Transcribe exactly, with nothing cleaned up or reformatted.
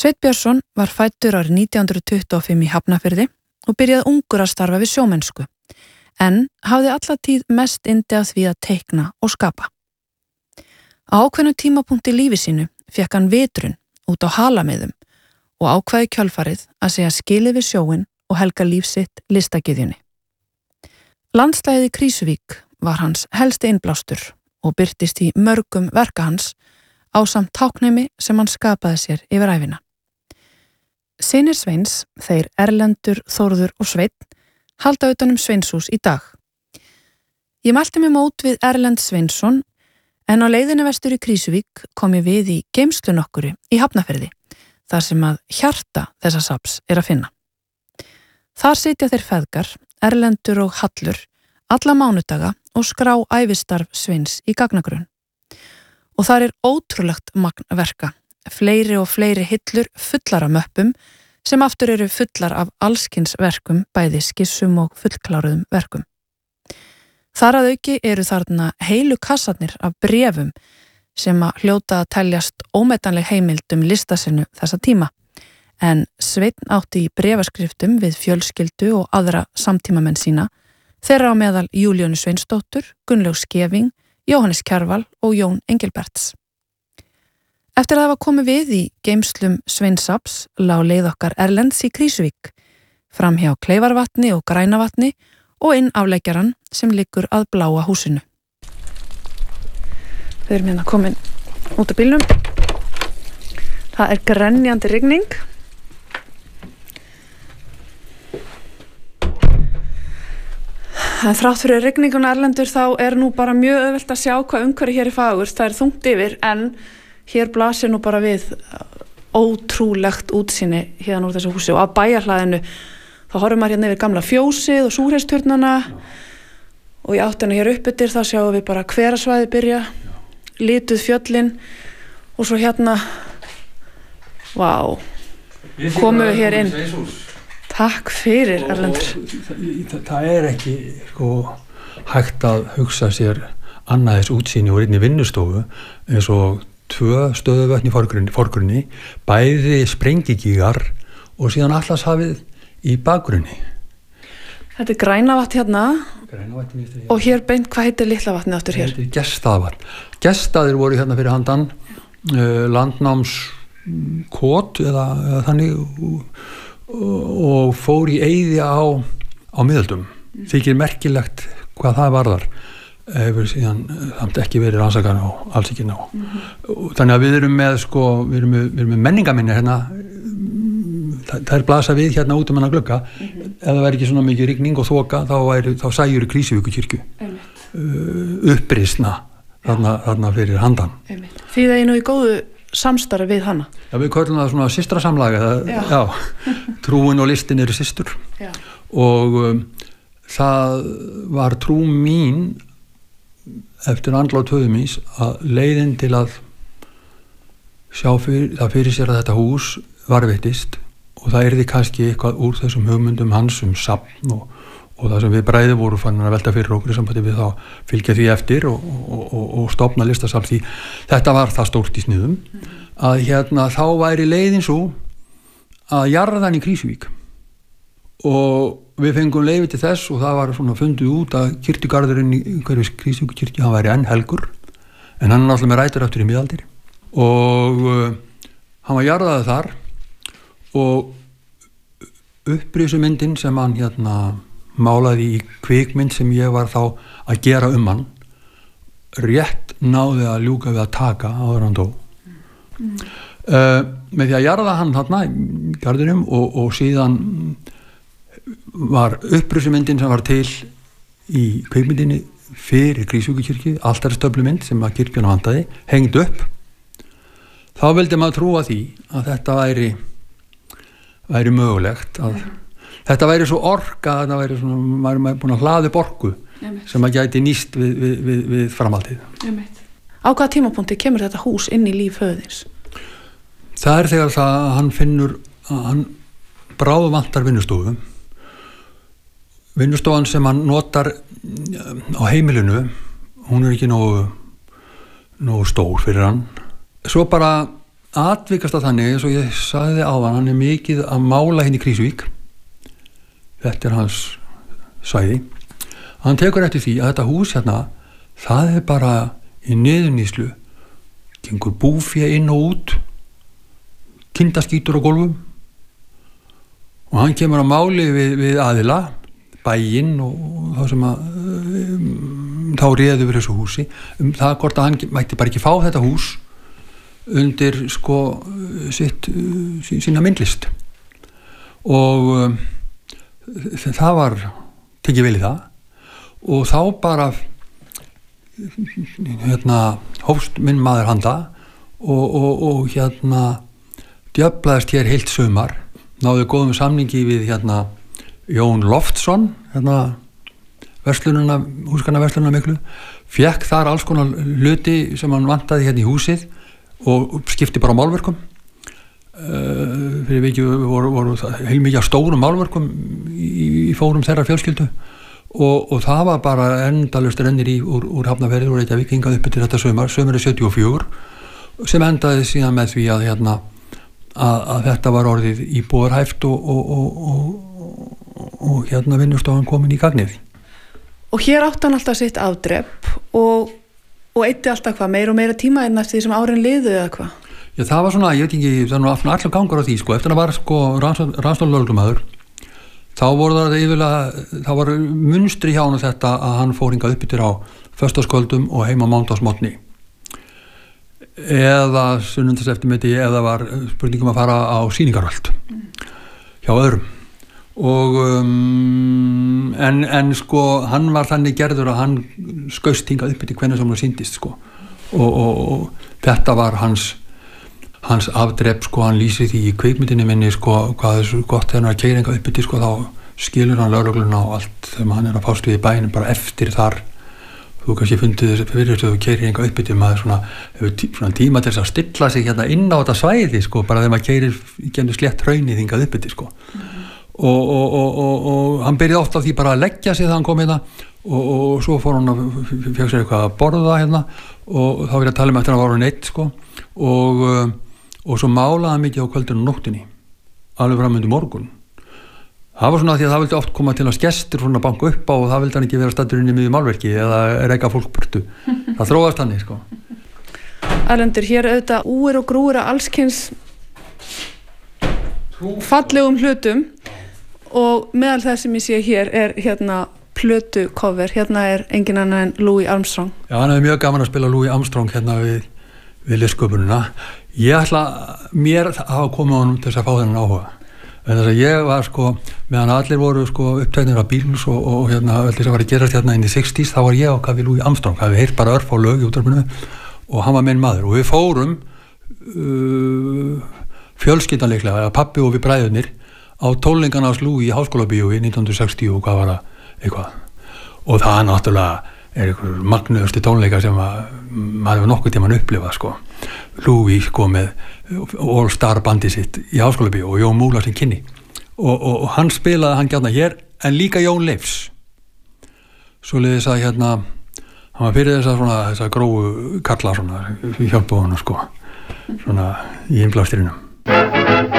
Sveinn Björnsson var fæddur árið nítján hundruð tuttugu og fimm í Hafnarfirði og byrjaði ungur að starfa við sjómennsku, en hafði alla tíð mest yndi af því að teikna og skapa. Á ákveðnum tímapunkti lífi sínu fékk hann vitrun út á halamiðum og ákvaði kjölfarið að segja skilið við sjóinn og helga líf sitt listagyðjunni. Landslagið í Krýsuvík var hans helsti innblástur og birtist í mörgum verka hans ásamt táknheimi sem hann skapaði sér yfir ævina. Synir Sveins, þeir Erlendur, Þórður og Sveinn, halda utan um Sveinshús í dag. Ég mælti mig mót við Erlend Sveinsson, en á leiðinni vestur í Krýsuvík kom ég við í geymslu nokkuri í Hafnarfirði, þar sem að hjarta þessa safns er að finna. Þar sitja þeir feðgar, Erlendur og Hallur, alla mánudaga og skrá ævistarf Sveins í gagnagrunn. Og þar er ótrúlegt magn verka, fleiri og fleiri hillur fullar af möppum sem aftur eru fullar af allskins verkum, bæði skissum og fullkláruðum verkum. Þar að auki eru þarna heilu kassarnir af bréfum sem að hljóta að teljast ómetanleg heimild um listasinu þessa tíma, en Sveinn átti í bréfaskriftum við fjölskyldu og aðra samtímamenn sína, þeirra á meðal Júlíönu Sveinsdóttur, Gunnlaug Skeving, Jóhannes Kjarval og Jón Engilberts. Eftir að það var komið við í geymslum Sveinsafns lá leið okkar Erlends í Krýsuvík, fram hjá Kleifarvatni og Grænavatni og inn afleggjaran sem liggur að Bláa húsinu. Við erum hérna komin út af bílnum. Það er grenjandi rigning. En þrátt fyrir rigninguna Erlendur þá er nú bara mjög auðvelt að sjá hvað umhverfi hér er fagurt. Það er þungt yfir, en hér blasir nú bara við ótrúlegt útsýni hérna úr þessu húsi og af bæjarhlaðinu þá horfum maður hérna yfir gamla fjósið og súrheysturnana og í áttina hér uppbyttir þá sjáum við bara hverasvæði byrja, lituð fjöllin og svo hérna, vá, komum við hér inn. Takk fyrir, Erlendur. Það, það er ekki sko, hægt að hugsa sér annað þess útsýni og einni vinnustofu eins og tvö stöðuvötn í forgrunni, forgrunni, bæði sprengigígar og síðan Atlantshafið í bakgrunni. Þetta er Grænavatn hérna, Grænavatn hérna. Og hér beint, hvað heitir litla vatnið aftur hér? Þetta er Gestavatn. Gestaðir voru hérna fyrir handan uh, landnámskot eða, eða þannig og, og fór í eyði á, á miðöldum. Mm. Þykir merkilegt hvað það varðar. Hefur síðan samt ekki verið rannsakað og alls ekki ná. Mm-hmm. Þannig að við erum með sko, við erum með, við erum með menningaminni hérna, það, það er blasa við hérna út um hennar glugga. Mm-hmm. Ef það væri ekki svona mikið rigning og þoka þá, væri, þá sæjur í Krýsuvíkurkirkju uh, upprisna þarna, þarna fyrir handan. Einmitt. Því það er nú í góðu samstarfi við hana. Já, við köllum það svona systra samlaga. Það, já. Já, trúin og listin eru systur. Já. Og um, það var trú mín eftir andlát höfuð míns að leiðin til að sjá fyrir, það fyrir sér að þetta hús varðveittist og það yrði kannski eitthvað úr þessum hugmyndum hans um safn og, og það sem við bræði voru fann að velta fyrir okkur sem við þá fylgja því eftir og, og, og, og stofna listasafn því þetta var það stórt í sniðum að hérna þá væri leiðin svo að jarðan í Krýsuvík og við fengum leyfi til þess og það var svona fundið út að kirkjugarðurinn í hverju Krýsuvíkurkirkju hann væri enn helgur en hann er náttúrulega með rætur aftur í miðaldir og uh, hann var jarðaður þar og upprýsumyndin sem hann hérna málaði í kvikmynd sem ég var þá að gera um hann rétt náði að ljúka við að taka áður hann dó mm. uh, með því að jarða hann þarna í garðinum og, og síðan var upprýsumyndin sem var til í kvikmyndinni fyrir Krýsuvíkurkirkju, altaristöflumynd sem að kirkjuna vantaði, hengd upp þá vildi maður trúa því að þetta væri væri mögulegt að mm. þetta væri svo orka að það væri svona, maður er búin að hlaða upp orku sem að gæti nýst við, við, við, við framhaldið. Á hvaða tímapunkti kemur þetta hús inn í líf höfuðins? Það er þegar það að hann finnur að hann bráðu vantar vinnustofu vinnustofan sem hann notar á heimilinu hún er ekki nógu nógu stór fyrir hann svo bara atvikast að þannig eins og ég sagði áðan, hann er mikið að mála hérna í Krýsuvík, þetta er hans svæði, hann tekur eftir því að þetta hús hérna, það er bara í niðurnýslu, gengur búfé inn og út, kindaskítur á gólfum og hann kemur að máli við, við aðila, bæinn og þá sem að um, þá réðu við þessu húsi um það hvort að hann mætti bara ekki fá þetta hús undir sko sitt, sína myndlist og um, það var tekið vel í það og þá bara hérna hófst minn maður handa og, og, og hérna djöflaðist hér heilt sumar, náðu góðum samningi við hérna Jón Loftsson, hérna verslununa, húsgarna verslununa miklu, fekk þar alls konar hluti sem hann vantaði hérna í húsið og skipti bara málverkum. Uh, fyrir vikið voru, voru heilmikið stórum málverkum í, í fórum þeirra fjölskyldu og, og það var bara endalaust rennir í úr, úr Hafnarfirði og Reykjavík hingað upp til þetta sumar, sumarið sjötíu og fjögur sem endaði síðan með því að hérna að, að þetta var orðið íbúðarhæft og, og, og, og, og hérna vinnustofan komin í gagnið. Og hér átti hann alltaf sitt afdrepp og, og eitti alltaf hvað, meira og meira tíma en eftir því sem árin liðu eða hvað? Já, það var svona, ég veit ekki, það var alltaf gangur á því, sko, eftir að var sko rannsóknarlögreglumaður, þá voru það yfirlega, það var munstri hjá hann þetta að hann fór hingað upp yfir á föstudagskvöldum og heim á mánudagsmorgni eða sunnudagseftirmiðdegi eða var spurningum að fara á sýningarvöld hjá öðrum og um, en, en sko hann var þannig gerður að hann skaust hingað upp yfir hvernig sem hann sýndist sko og, og, og þetta var hans hans afdrepp sko, hann lýsir því í kvikmyndinni minni sko hvað þessu gott þegar hann er að keyra hingað upp yfir sko þá skilur hann lögregluna og allt þegar hann er að fást við í bænum bara eftir þar þú kannski fundið þess að fyrir þess að þú keyrir hingað upp yfir maður svona, tí, svona tíma til þess að stilla sig hérna inn á þetta svæði sko bara þegar maður keyrir í genið slétt hraunið hingað upp yfir sko mm-hmm. og, og, og, og, og hann byrjaði oft á því bara að leggja sig þegar hann kom hérna og, og svo fór hann að fekk sér eitthvað að borða hérna og þá verið að tala um eftir að hann var neitt sko og og svo málaði hann mikið á kvöldinu og nóttinni alveg fram undir morgun það var svona því að það vildi oft koma til að gestir svona banka upp á og það vildi hann ekki vera staddur inn í miðju málverki eða reka fólk burtu það þróast hann sko. Erlendur, hér auðvitað úir og grúir að allskyns fallegum hlutum og meðal þess sem ég sé hér er hérna plötu cover, hérna er engin annar en Louis Armstrong. Já, hann hefði mjög gaman að spila Louis Armstrong hérna við, við listsköpunina. Ég ætla mér að hafa komið á honum til þess að fá þennan áhuga en þess að ég var sko meðan allir voru sko upptæknir af Beatles og, og hérna allir sem var að gerast hérna inn í sextíes þá var ég á kafi Louis Armstrong það við heyrt bara örf á lög í útvarpinu og hann var minn maður og við fórum uh, fjölskyldanleiklega eða pappi og við bræðurnir á tónleikana hans Louis í Háskólabíói nítján hundruð sextíu og hvað var það eitthvað og það náttúrulega er einhver magnuðusti tónleika sem að maður hefur nokkuð tímann upplifað sko Louis sko með All Star bandi sitt í Háskólabíó og Jón Múla sem kynni og, og, og hann spilaði hann gjarna hér en líka Jón Leifs svoleiðis að hérna hann var fyrir þess að svona þess að grófu kalla svona hjálpa honum sko svona í innblástrinum